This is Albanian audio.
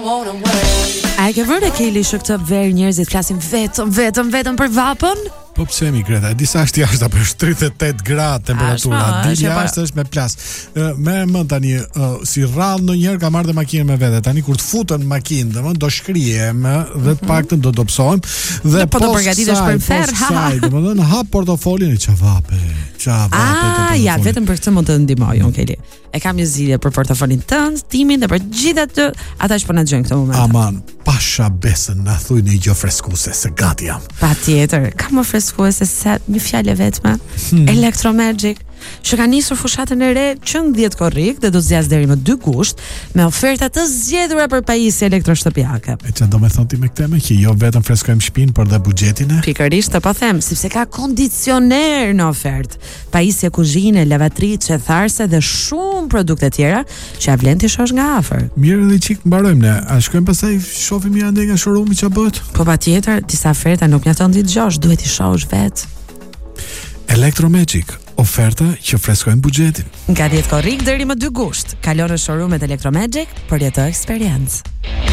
A e ke vërë Keli që këtë verë njerëzit flasin vetëm për vapën? Po pse mi Greta, disa është jashtë apo është 38 gradë temperatura, dili jashtë është me plas. Merr mend tani si rrallë ndonjëherë ka marrë makinën me vete. Tani kur të futen makinë, domethënë do shkrijem dhe të paktën do dobësojmë dhe po do përgatitesh për ferr, domethënë hap portofolin e çavape. Ja, vetëm për këtë mund të ndihmoj unë Keli. E kam një zgjidhje për portofolin tënd, timin dhe për gjithë atë ata që po na dëgjojnë këtë moment. Aman, pasha besën na thuj një gjë freskuese se gati jam. Patjetër, ka më freskuese se një fjalë vetme. Electromagic, që ka nisur fushatën e re që në 10 korrik dhe do zgjas deri më 2 gusht me oferta të zgjedhura për pajisje elektroshtëpiake. E çfarë do të thonë ti me këtë që jo vetëm freskojmë shtëpinë, por dhe buxhetin e? Pikërisht po them, sepse ka kondicioner në ofertë, pajisje kuzhine, lavatriçe, tharse dhe shumë produkte tjera që ja vlen ti shosh nga afër. Mirë dhe çik mbarojmë ne. A shkojmë pastaj shohim ja ndaj nga showroom-i ç'a bëhet? Po patjetër, disa oferta nuk mjafton ti dëgjosh, duhet i shohësh vet. Electromagic, oferta që freskojnë buxhetin. Nga 10 korrik deri më 2 gusht. Kalon në showroom-et Electromagic për jetë eksperiencë.